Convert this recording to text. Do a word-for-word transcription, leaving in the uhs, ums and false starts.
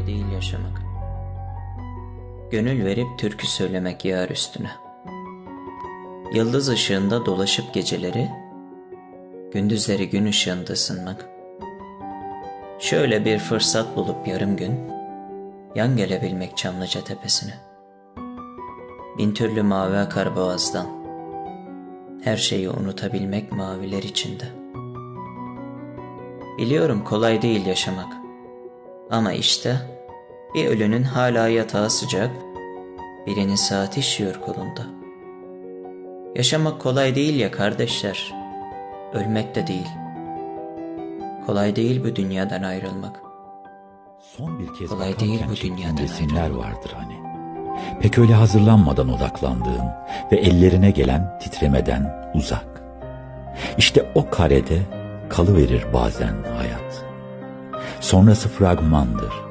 kolay değil yaşamak. Gönül verip türkü söylemek yar üstüne. Yıldız ışığında dolaşıp geceleri, gündüzleri gün ışığında ısınmak. Şöyle bir fırsat bulup yarım gün, yan gelebilmek Çamlıca tepesine. Bin türlü mavi akar boğazdan, her şeyi unutabilmek maviler içinde. Biliyorum kolay değil yaşamak. Ama işte bir ölünün hala yatağı sıcak, birinin saati işiyor kolunda. Yaşamak kolay değil ya kardeşler, ölmek de değil. Kolay değil bu dünyadan ayrılmak. Son bir kez kolay değil bu dünyadan resimler ayrılmak. Vardır hani. Pek öyle hazırlanmadan odaklandığın ve ellerine gelen titremeden uzak. İşte o karede kalıverir bazen hayat. Sonrası fragmandır.